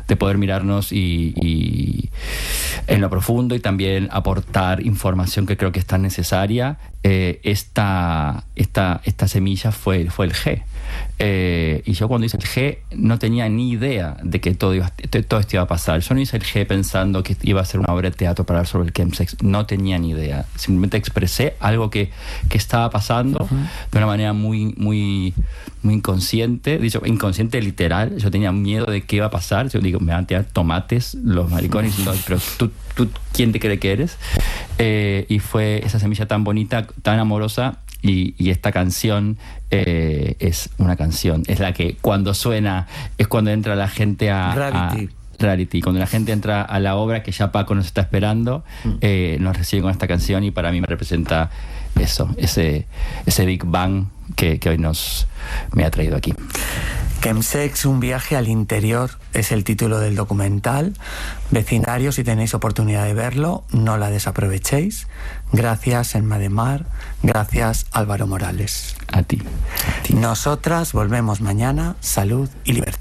de poder mirarnos y en lo profundo, y también aportar información que creo que es tan necesaria. Esta semilla fue el G. Y yo cuando hice el G no tenía ni idea de que todo esto iba a pasar. Yo no hice el G pensando que iba a ser una obra de teatro para hablar sobre el chemsex. No tenía ni idea. Simplemente expresé algo que estaba pasando de una manera muy, muy, muy inconsciente. Dicho, inconsciente literal. Yo tenía miedo de qué iba a pasar. Yo digo, me van a tirar tomates los maricones. No, pero tú, ¿quién te cree que eres? Y fue esa semilla tan bonita, tan amorosa. Y esta canción es una canción, es la que cuando suena es cuando entra la gente a Rarity. Cuando la gente entra a la obra, que ya Paco nos está esperando, nos recibe con esta canción, y para mí me representa eso, ese Big Bang que hoy me ha traído aquí. Chemsex, un viaje al interior, es el título del documental. Vecindarios, si tenéis oportunidad de verlo, no la desaprovechéis. Gracias, Emma de Mar. Gracias, Álvaro Morales. A ti. Nosotras volvemos mañana. Salud y libertad.